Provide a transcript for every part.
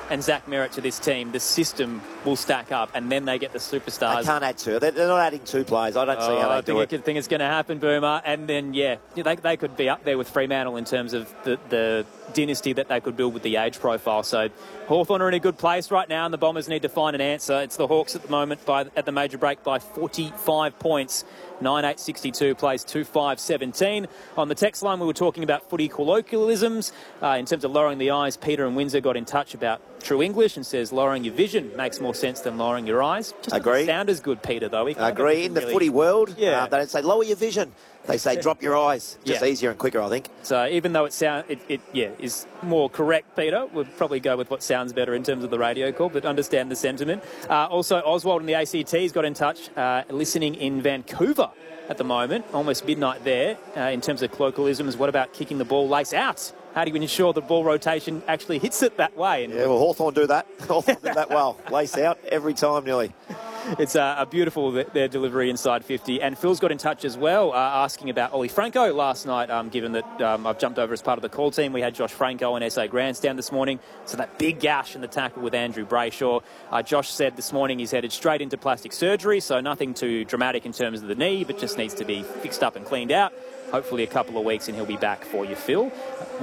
and Zach Merritt to this team, the system will stack up, and then they get the superstars. They can't add two. They're not adding two players. I don't see how they do it. I think it's going to happen, Boomer. And then, they could be up there with Fremantle in terms of the dynasty that they could build with the age profile. So Hawthorn are in a good place right now, and the Bombers need to find an answer. It's the Hawks at the moment at the major break by 45 points. 9-8-62 plays 2-5-17. On the text line, we were talking about footy colloquialisms. In terms of lowering the eyes, Peter and Windsor got in touch about true English and says lowering your vision makes more sense than lowering your eyes. Just agree. Doesn't sound as good, Peter, though. I agree. In the footy world, they don't say lower your vision. They say drop your eyes. Just easier and quicker, I think. So even though it is more correct, Peter, we'll probably go with what sounds better in terms of the radio call, but understand the sentiment. Also, Oswald and the ACT's got in touch, listening in Vancouver at the moment, almost midnight there. In terms of colloquialisms, what about kicking the ball lace out? How do you ensure the ball rotation actually hits it that way? Hawthorn do that. Hawthorn do that well. Lace out every time, nearly. It's a beautiful, their delivery inside 50. And Phil's got in touch as well, asking about Ollie Franco last night, given that I've jumped over as part of the call team. We had Josh Franco and SA Grandstand this morning. So that big gash in the tackle with Andrew Brayshaw. Josh said this morning he's headed straight into plastic surgery, so nothing too dramatic in terms of the knee, but just needs to be fixed up and cleaned out. Hopefully a couple of weeks and he'll be back for you, Phil.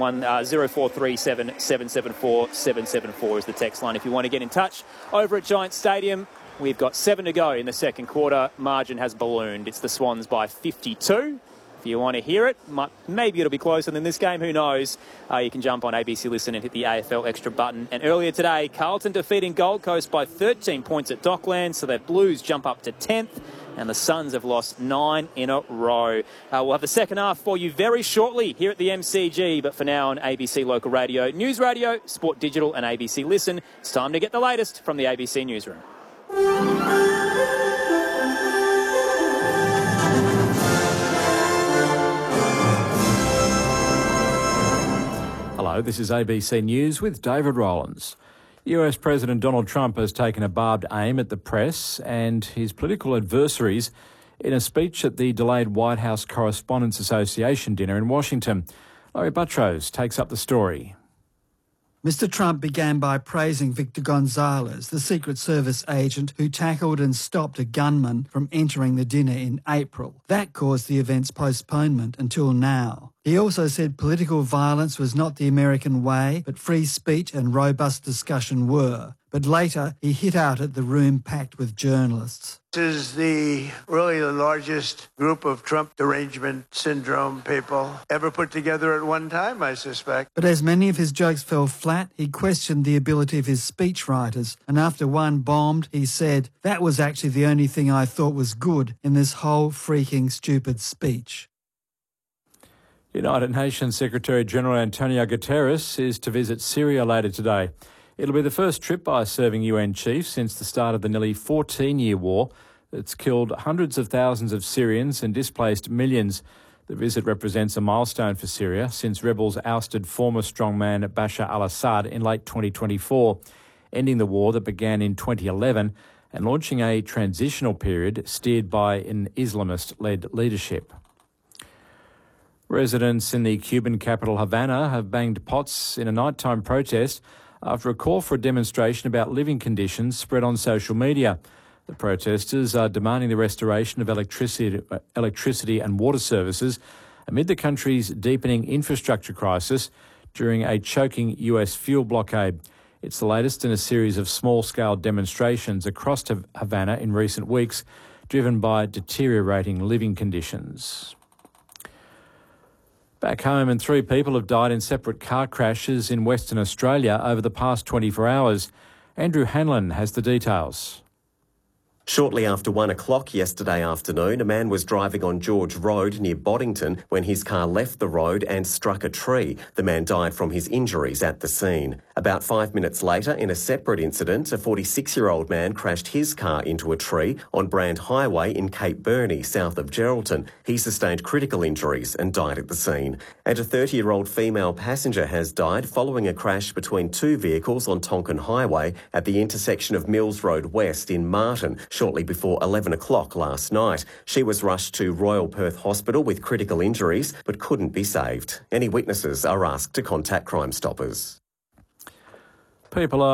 0437 774 774 is the text line if you want to get in touch. Over at Giant Stadium, we've got 7 to go in the second quarter. Margin has ballooned. It's the Swans by 52. If you want to hear it, maybe it'll be closer than this game. Who knows? You can jump on ABC Listen and hit the AFL Extra button. And earlier today, Carlton defeating Gold Coast by 13 points at Docklands, so their Blues jump up to 10th. And the Suns have lost 9 in a row. We'll have the second half for you very shortly here at the MCG, but for now on ABC Local Radio, News Radio, Sport Digital and ABC Listen. It's time to get the latest from the ABC Newsroom. Hello, this is ABC News with David Rowlands. US President Donald Trump has taken a barbed aim at the press and his political adversaries in a speech at the delayed White House Correspondents Association dinner in Washington. Laurie Buttrose takes up the story. Mr. Trump began by praising Victor Gonzalez, the Secret Service agent who tackled and stopped a gunman from entering the dinner in April. That caused the event's postponement until now. He also said political violence was not the American way, but free speech and robust discussion were. But later, he hit out at the room packed with journalists. This is really the largest group of Trump derangement syndrome people ever put together at one time, I suspect. But as many of his jokes fell flat, he questioned the ability of his speechwriters. And after one bombed, he said, "That was actually the only thing I thought was good in this whole freaking stupid speech." United Nations Secretary-General Antonio Guterres is to visit Syria later today. It'll be the first trip by a serving UN chief since the start of the nearly 14-year war that's killed hundreds of thousands of Syrians and displaced millions. The visit represents a milestone for Syria since rebels ousted former strongman Bashar al-Assad in late 2024, ending the war that began in 2011 and launching a transitional period steered by an Islamist-led leadership. Residents in the Cuban capital Havana have banged pots in a nighttime protest after a call for a demonstration about living conditions spread on social media. The protesters are demanding the restoration of electricity and water services amid the country's deepening infrastructure crisis during a choking US fuel blockade. It's the latest in a series of small-scale demonstrations across Havana in recent weeks, driven by deteriorating living conditions. Back home, and 3 people have died in separate car crashes in Western Australia over the past 24 hours. Andrew Hanlon has the details. Shortly after 1 o'clock yesterday afternoon, a man was driving on George Road near Boddington when his car left the road and struck a tree. The man died from his injuries at the scene. About 5 minutes later, in a separate incident, a 46-year-old man crashed his car into a tree on Brand Highway in Cape Burney, south of Geraldton. He sustained critical injuries and died at the scene. And a 30-year-old female passenger has died following a crash between 2 vehicles on Tonkin Highway at the intersection of Mills Road West in Martin, shortly before 11 o'clock last night. She was rushed to Royal Perth Hospital with critical injuries but couldn't be saved. Any witnesses are asked to contact Crime Stoppers. People are